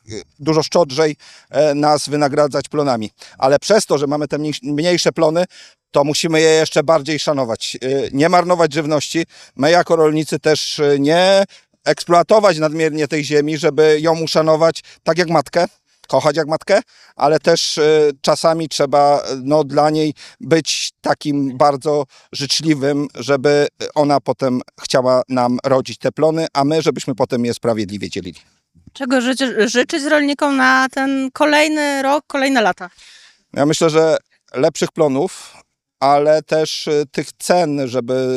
dużo szczodrzej nas wynagradzać plonami. Ale przez to, że mamy te mniejsze plony, to musimy je jeszcze bardziej szanować. Nie marnować żywności. My jako rolnicy też nie eksploatować nadmiernie tej ziemi, żeby ją uszanować tak jak matkę, kochać jak matkę, ale też czasami trzeba dla niej być takim bardzo życzliwym, żeby ona potem chciała nam rodzić te plony, a my, żebyśmy potem je sprawiedliwie dzielili. Czego życzyć rolnikom na ten kolejny rok, kolejne lata? Ja myślę, że lepszych plonów, ale też tych cen, żeby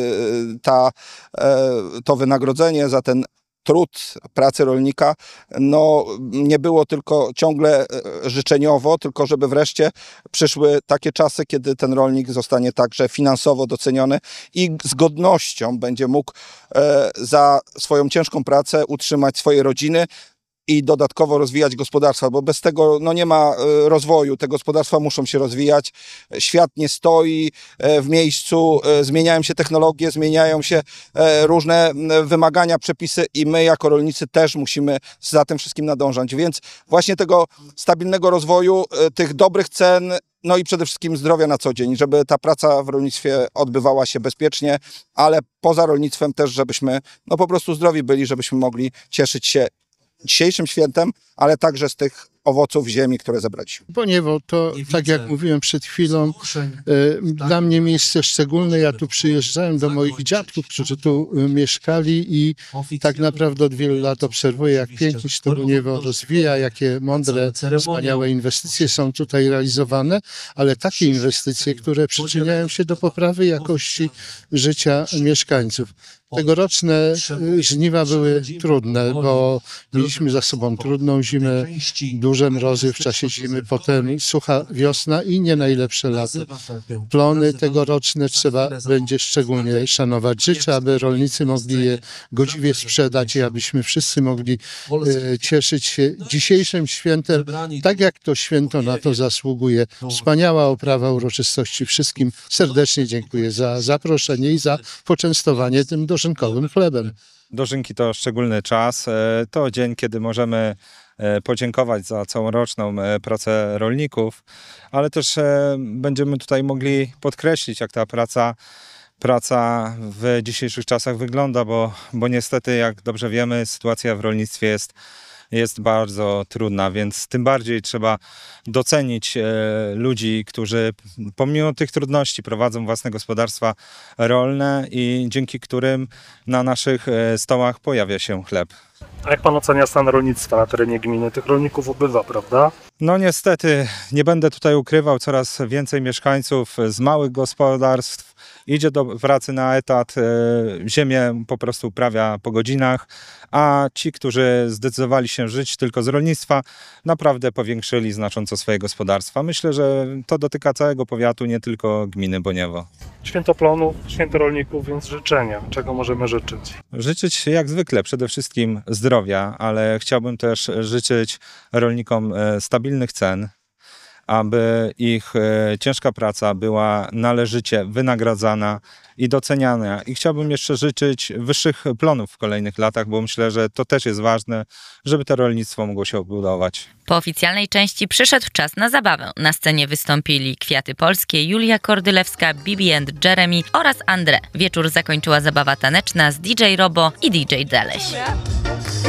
to wynagrodzenie za ten trud pracy rolnika nie było tylko ciągle życzeniowo, tylko żeby wreszcie przyszły takie czasy, kiedy ten rolnik zostanie także finansowo doceniony i z godnością będzie mógł za swoją ciężką pracę utrzymać swoje rodziny i dodatkowo rozwijać gospodarstwa, bo bez tego nie ma rozwoju. Te gospodarstwa muszą się rozwijać. Świat nie stoi w miejscu, zmieniają się technologie, zmieniają się różne wymagania, przepisy i my jako rolnicy też musimy za tym wszystkim nadążać. Więc właśnie tego stabilnego rozwoju, tych dobrych cen, i przede wszystkim zdrowia na co dzień, żeby ta praca w rolnictwie odbywała się bezpiecznie, ale poza rolnictwem też, żebyśmy po prostu zdrowi byli, żebyśmy mogli cieszyć się dzisiejszym świętem, ale także z tych owoców ziemi, które zebraliśmy. Ponieważ to, tak jak mówiłem przed chwilą, dla mnie miejsce szczególne. Ja tu przyjeżdżałem do moich dziadków, którzy tu mieszkali i tak naprawdę od wielu lat obserwuję, jak pięknie się to Boniewo rozwija, jakie mądre, wspaniałe inwestycje są tutaj realizowane, ale takie inwestycje, które przyczyniają się do poprawy jakości życia mieszkańców. Tegoroczne żniwa były trudne, bo mieliśmy za sobą trudną zimę, duże mrozy w czasie zimy, potem sucha wiosna i nie najlepsze lato. Plony tegoroczne trzeba będzie szczególnie szanować. Życzę, aby rolnicy mogli je godziwie sprzedać i abyśmy wszyscy mogli cieszyć się dzisiejszym świętem, tak jak to święto na to zasługuje. Wspaniała oprawa uroczystości. Wszystkim serdecznie dziękuję za zaproszenie i za poczęstowanie tym dożynkowym chlebem. Dożynki to szczególny czas. To dzień, kiedy możemy podziękować za całoroczną pracę rolników, ale też będziemy tutaj mogli podkreślić, jak ta praca w dzisiejszych czasach wygląda, bo niestety, jak dobrze wiemy, sytuacja w rolnictwie jest bardzo trudna, więc tym bardziej trzeba docenić ludzi, którzy pomimo tych trudności prowadzą własne gospodarstwa rolne i dzięki którym na naszych stołach pojawia się chleb. A jak pan ocenia stan rolnictwa na terenie gminy? Tych rolników ubywa, prawda? Niestety, nie będę tutaj ukrywał, coraz więcej mieszkańców z małych gospodarstw idzie do pracy na etat, ziemię po prostu uprawia po godzinach, a ci, którzy zdecydowali się żyć tylko z rolnictwa, naprawdę powiększyli znacząco swoje gospodarstwa. Myślę, że to dotyka całego powiatu, nie tylko gminy Boniewo. Święto plonów, święto rolników, więc życzenia. Czego możemy życzyć? Życzyć jak zwykle przede wszystkim zdrowia, ale chciałbym też życzyć rolnikom stabilnych cen, aby ich ciężka praca była należycie wynagradzana i doceniana. I chciałbym jeszcze życzyć wyższych plonów w kolejnych latach, bo myślę, że to też jest ważne, żeby to rolnictwo mogło się odbudować. Po oficjalnej części przyszedł czas na zabawę. Na scenie wystąpili Kwiaty Polskie, Julia Kordylewska, Bibi and Jeremy oraz André. Wieczór zakończyła zabawa taneczna z DJ Robo i DJ Deleś.